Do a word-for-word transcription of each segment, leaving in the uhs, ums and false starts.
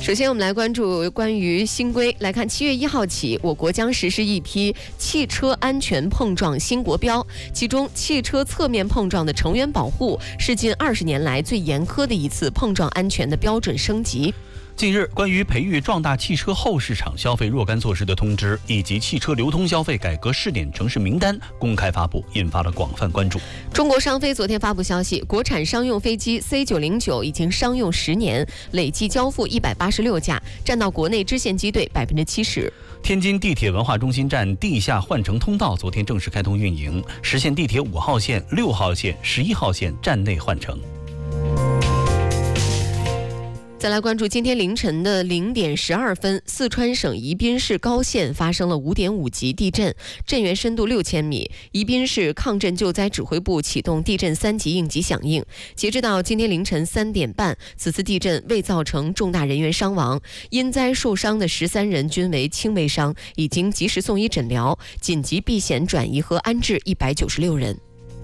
首先，我们来关注关于新规。来看，七月一号起，我国将实施一批汽车安全碰撞新国标，其中汽车侧面碰撞的成员保护是近二十年来最严苛的一次碰撞安全的标准升级。 近日，关于培育壮大汽车后市场消费若干措施的通知以及汽车流通消费改革试点城市名单公开发布，引发了广泛关注。 中国商飞昨天发布消息，国产商用飞机 C 九零九 已经商用十年，累计交付一百八十六架，占到国内支线机队百分之七十。 天津地铁文化中心站地下换乘通道昨天正式开通运营，实现地铁五号线、六号线、十一号线站内换乘。 再来关注今天凌晨的零点十二分，四川省宜宾市高县发生了五点五级地震，震源深度六千米。宜宾市抗震救灾指挥部启动地震三级应急响应。截止到今天凌晨三点半，此次地震未造成重大人员伤亡，因灾受伤的十三人均为轻微伤，已经及时送医诊疗，紧急避险转移和安置一百九十六人。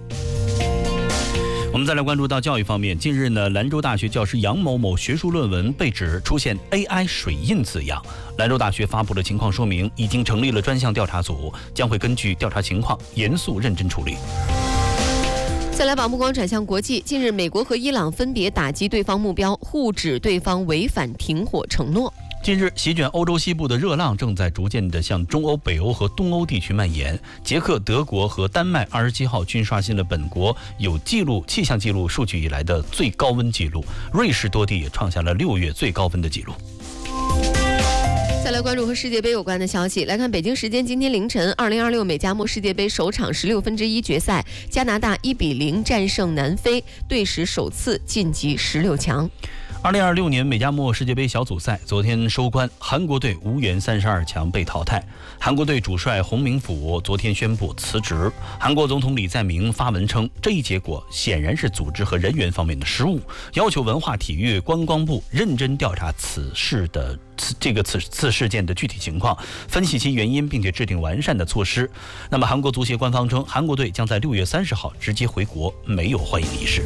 我们再来关注到教育方面，近日呢，兰州大学教师杨某某学术论文被指出现 A I 水印字样，兰州大学发布了情况说明，已经成立了专项调查组，将会根据调查情况严肃认真处理。 再来把目光转向国际，近日美国和伊朗分别打击对方目标，互指对方违反停火承诺。 近日，席卷欧洲西部的热浪正在逐渐地向中欧、北欧和东欧地区蔓延。捷克、德国和丹麦二十七号均刷新了本国有记录气象记录数据以来的最高温记录，瑞士多地也创下了六月最高温的记录。 再来关注和世界杯有关的消息，来看北京时间今天凌晨，二零二六美加墨世界杯首场十六分之一决赛，加拿大一比零战胜南非，队史首次晋级十六强。 二零二六年美加墨世界杯小组赛昨天收官，韩国队无缘三十二强被淘汰。韩国队主帅洪明甫昨天宣布辞职。韩国总统李在明发文称，这一结果显然是组织和人员方面的失误，要求文化体育观光部认真调查此事的此这个此次事件的具体情况，分析其原因，并且制定完善的措施。那么韩国足协官方称，韩国队将在六月三十号直接回国，没有欢迎仪式。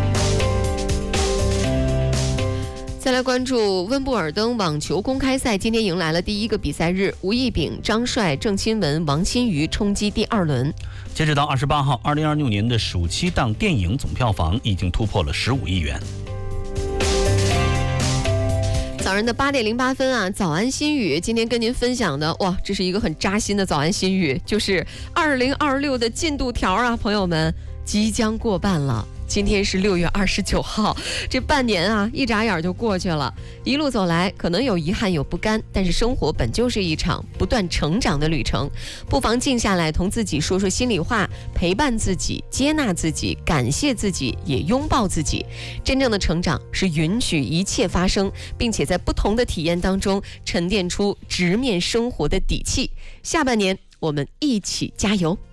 再来关注温布尔登网球公开赛，今天迎来了第一个比赛日，吴亦丙、张帅、郑钦文、王欣瑜冲击第二轮。 截止到二十八号，二零二六年的暑期档电影总票房已经突破了十五亿元。 早上的八点零八分啊，早安心语，今天跟您分享的，哇，这是一个很扎心的早安心语，就是二零二六的进度条啊，朋友们，即将过半了。今天是六月二十九号，这半年啊，一眨眼就过去了。一路走来，可能有遗憾，有不甘，但是生活本就是一场不断成长的旅程。不妨静下来，同自己说说心里话，陪伴自己，接纳自己，感谢自己，也拥抱自己。真正的成长是允许一切发生，并且在不同的体验当中沉淀出直面生活的底气。下半年，我们一起加油。